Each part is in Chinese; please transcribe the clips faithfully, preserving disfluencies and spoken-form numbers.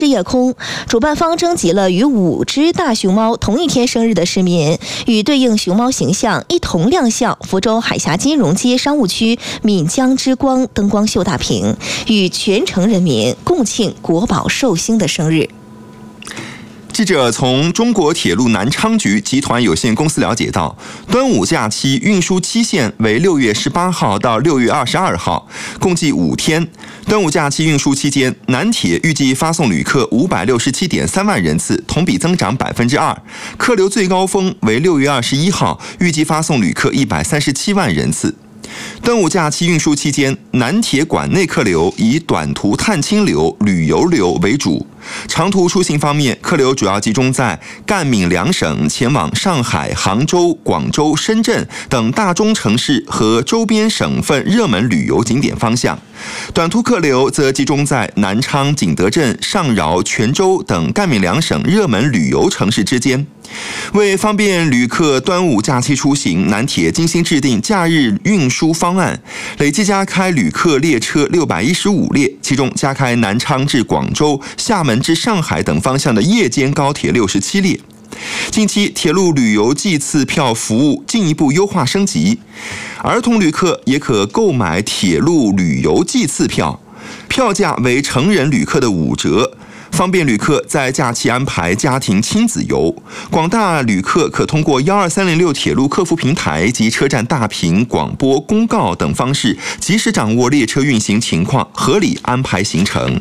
日夜空，主办方征集了与五只大熊猫同一天生日的市民，与对应熊猫形象一同亮相福州海峡金融街商务区闽江之光灯光秀大屏，与全城人民共庆国宝寿星的生日。 记者从中国铁路南昌局集团有限公司了解到，端午假期运输期限为六月十八号到六月二十二号，共计五天。端午假期运输期间，南铁预计发送旅客五百六十七点三万人次，同比增长百分之二。客流最高峰为六月二十一号，预计发送旅客一百三十七万人次。端午假期运输期间，南铁管内客流以短途探亲流、旅游流为主。长途出行方面，客流主要集中在赣闽两省前往上海、杭州、广州、深圳等大中城市和周边省份热门旅游景点方向。短途客流则集中在南昌、景德镇、上饶、泉州等赣闽两省热门旅游城市之间。为方便旅客端午假期出行，南铁精心制定假日运输方案，累计加开旅客列车六百一十五列，其中加开南昌至广州、厦门至上海等方向的夜间高铁六十七列。近期铁路旅游季次票服务进一步优化升级，儿童旅客也可购买铁路旅游季次票，票价为成人旅客的五折，方便旅客在假期安排家庭亲子游。广大旅客可通过一二三零六铁路客服平台及车站大屏广播公告等方式，及时掌握列车运行情况，合理安排行程。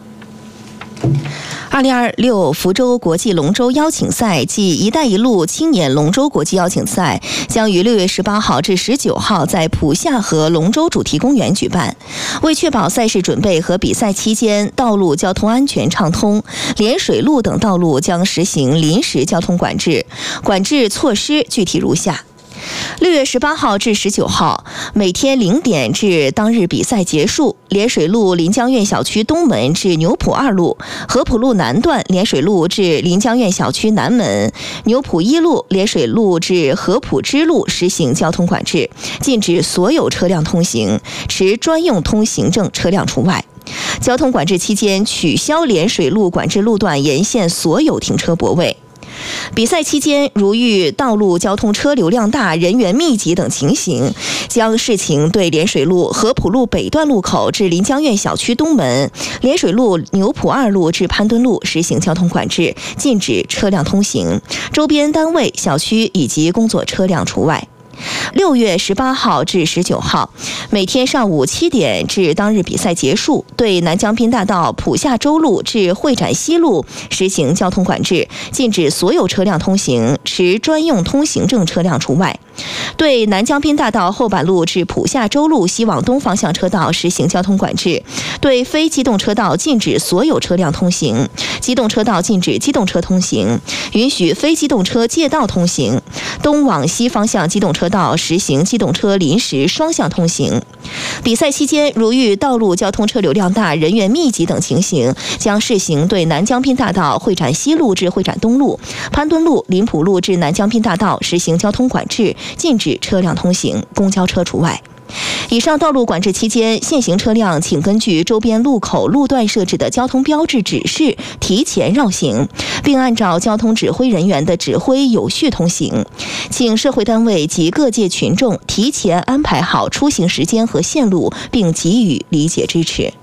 二零二六福州国际龙舟邀请赛暨“一带一路”青年龙舟国际邀请赛将于六月十八号至十九号在浦下河龙舟主题公园举办。为确保赛事准备和比赛期间道路交通安全畅通，连水路等道路将实行临时交通管制。管制措施具体如下：六月十八号至十九号，每天零点至当日比赛结束，连水路临江苑小区东门至牛埔二路、合浦路南段连水路至临江苑小区南门、牛埔一路连水路至合浦支路实行交通管制，禁止所有车辆通行，持专用通行证车辆除外。交通管制期间，取消连水路管制路段沿线所有停车泊位。比赛期间，如遇道路交通车流量大、人员密集等情形，将视情对连水路合浦路北段路口至临江苑小区东门、连水路牛埔二路至潘墩路实行交通管制，禁止车辆通行，周边单位、小区以及工作车辆除外。六月十八号至十九号，每天上午七点至当日比赛结束，对南江滨大道浦下洲路至会展西路实行交通管制，禁止所有车辆通行，持专用通行证车辆除外。对南江滨大道后板路至浦下洲路西往东方向车道实行交通管制，对非机动车道禁止所有车辆通行，机动车道禁止机动车通行，允许非机动车借道通行。东往西方向机动车道实行机动车临时双向通行。比赛期间，如遇道路交通车流量大、人员密集等情形，将试行对南江滨大道会展西路至会展东路、潘墩路、临浦路至南江滨大道实行交通管制，禁止车辆通行，公交车除外。以上道路管制期间，现行车辆请根据周边路口路段设置的交通标志指示提前绕行，并按照交通指挥人员的指挥有序通行。请社会单位及各界群众提前安排好出行时间和线路，并给予理解支持。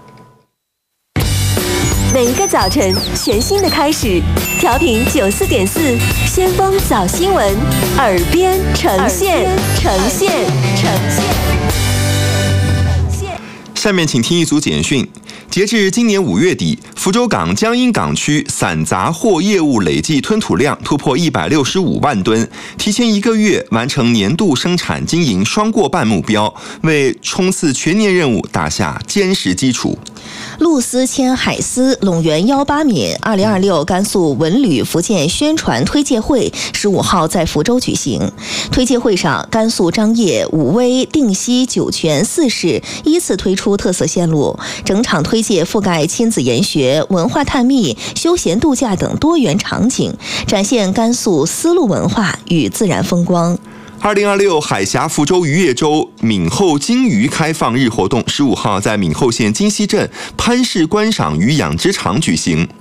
每一个早晨，全新的开始。调频九四点四，先锋早新闻，耳边呈现，呈现，呈现。 下面请听一组简讯。截至今年五月底，福州港江阴港区散杂货业务累计吞吐量突破一百六十五万吨，提前一个月完成年度生产经营双过半目标，为冲刺全年任务打下坚实基础。 陆丝牵海丝，陇源邀巴闽。二零二六甘肃文旅福建宣传推介会十五号在福州举行。推介会上，甘肃张掖、武威、定西、酒泉四市依次推出特色线路，整场推介覆盖亲子研学、文化探秘、休闲度假等多元场景，展现甘肃丝路文化与自然风光。 二零二六海峡福州渔业周闽后金鱼开放日活动十五号在闽后县金溪镇潘氏观赏鱼养殖场举行。